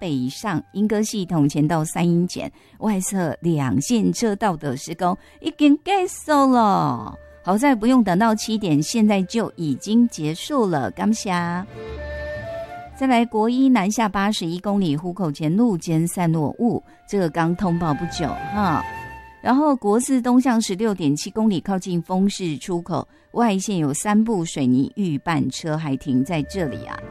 北以上莺歌系统前到3英检，外侧2线车道的施工已经结束了。好在不用等到7点，现在就已经结束了，感谢。再来，国一南下81公里湖口前路间散落物，这个刚通报不久哈。然后国四东向16.7公里靠近丰市出口外线有3部水泥预拌车还停在这里啊。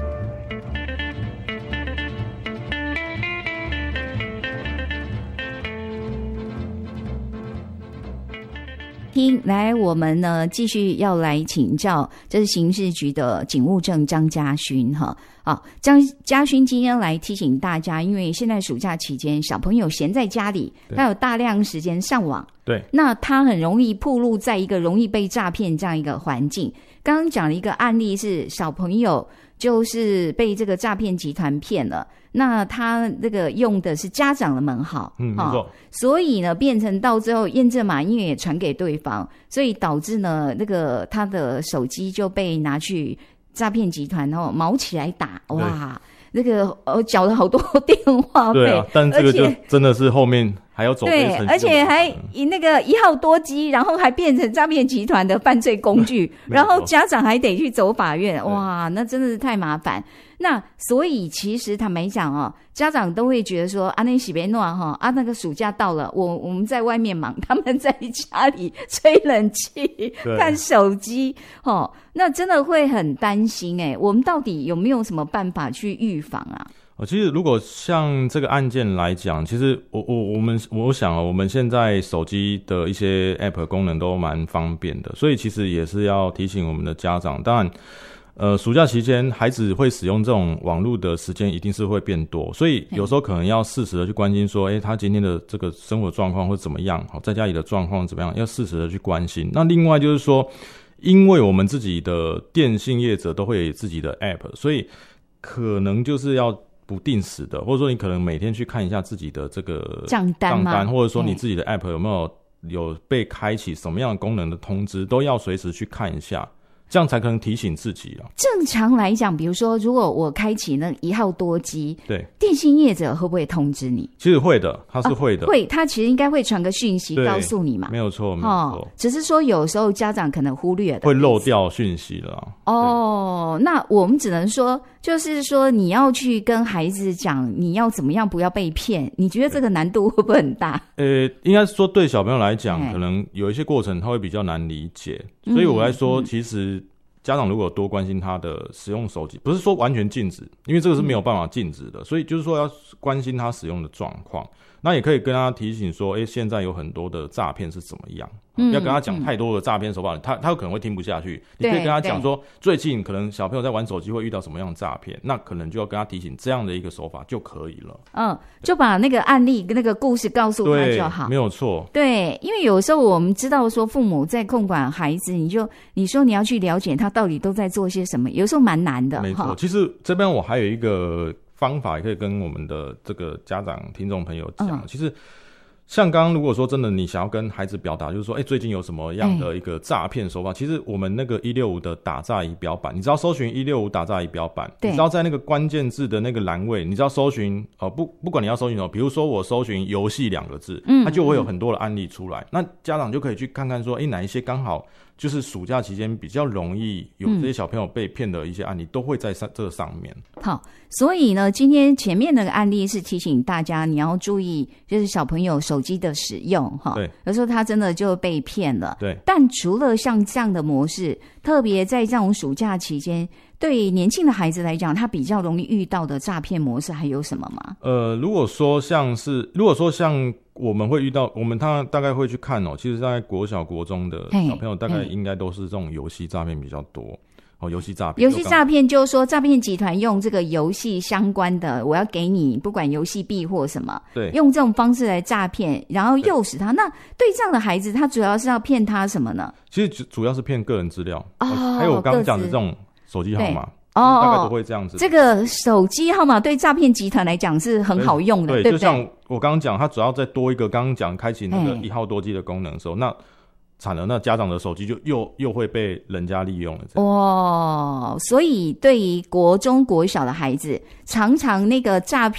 来，我们呢继续要来请教，这是刑事局的警务正张家勋哈。好，张家勋今天来提醒大家，因为现在暑假期间，小朋友闲在家里，他有大量时间上网， 对， 那他很容易暴露在一个容易被诈骗这样一个环境。刚刚讲了一个案例是小朋友就是被这个诈骗集团骗了，那他这个用的是家长的门号， 没错， 所以呢变成到最后验证码因为也传给对方，所以导致呢那个他的手机就被拿去诈骗集团毛起来打，哇，那个缴了好多电话费， 对啊，但这个就真的是后面还要走这一层， 对，而且还那个1号多机，然后还变成诈骗集团的犯罪工具，然后家长还得去走法院，哇，那真的是太麻烦。那所以其实坦白讲家长都会觉得说啊，那洗别弄啊，那个暑假到了，我们在外面忙，他们在家里吹冷气、看手机，那真的会很担心我们到底有没有什么办法去预防啊？ 其实如果像这个案件来讲，其实我想我们现在手机的一些 App 功能都蛮方便的，所以其实也是要提醒我们的家长，当然暑假期间孩子会使用这种网络的时间一定是会变多，所以有时候可能要适时的去关心说他今天的这个生活状况会怎么样，在家里的状况怎么样，要适时的去关心。那另外就是说，因为我们自己的电信业者都会有自己的 App， 所以可能就是要不定时的，或者说你可能每天去看一下自己的这个账单，或者说你自己的 App 有被开启什么样的功能的通知，都要随时去看一下，这样才可能提醒自己啊。 正常来讲，比如说如果我开启那1号多机， 对， 电信业者会不会通知你？ 其实会的，他是会的， 会，他其实应该会传个讯息告诉你嘛。 没有错，没有错， 只是说有时候家长可能忽略的， 会漏掉讯息了。 那我们只能说，就是说你要去跟孩子讲你要怎么样不要被骗，你觉得这个难度会不会很大？ 应该说对小朋友来讲，可能有一些过程他会比较难理解，所以我来说，其实家长如果多关心他的使用手机，不是说完全禁止，因为这个是没有办法禁止的，所以就是说要关心他使用的状况。那也可以跟他提醒说，现在有很多的诈骗是怎么样，要跟他讲太多的诈骗手法，他有可能会听不下去。你可以跟他讲说，最近可能小朋友在玩手机会遇到什么样的诈骗，那可能就要跟他提醒这样的一个手法就可以了。 就把那个案例跟那个故事告诉他就好。 没有错。 对，因为有时候我们知道说父母在控管孩子，你说你要去了解他到底都在做些什么，有时候蛮难的。 没错，其实这边我还有一个方法也可以跟我们的这个家长听众朋友讲，其实像刚刚如果说真的你想要跟孩子表达，就是说最近有什么样的一个诈骗手法，其实我们那个165的打诈仪表板，你只要搜寻165打诈仪表板，你只要在那个关键字的那个栏位，你只要搜寻不管你要搜寻什么，比如说我搜寻游戏2个字，它就会有很多的案例出来，那家长就可以去看看说哪一些刚好就是暑假期间比较容易有这些小朋友被骗的一些案例，都会在这上面。 好，所以呢，今天前面那个案例是提醒大家你要注意，就是小朋友手机的使用哈。对，有时候他真的就被骗了。对，但除了像这样的模式，特别在这种暑假期间，对年轻的孩子来讲，他比较容易遇到的诈骗模式还有什么吗？如果说像我们会遇到，我们大概会去看其实在国小国中的小朋友大概应该都是这种游戏诈骗比较多。游戏诈骗就是说诈骗集团用这个游戏相关的，我要给你不管游戏币或什么，对，用这种方式来诈骗，然后诱使他。那对这样的孩子，他主要是要骗他什么呢？ 其实主要是骗个人资料，还有我刚刚讲的这种手机号码。大概都会这样子。 这个手机号码对诈骗集团来讲是很好用的， 对不对？ 就像我刚刚讲，它只要再多一个刚刚讲开启那个1号多机的功能的时候，那惨了，那家长的手机就又会被人家利用了。所以对于国中国小的孩子，常常那个诈骗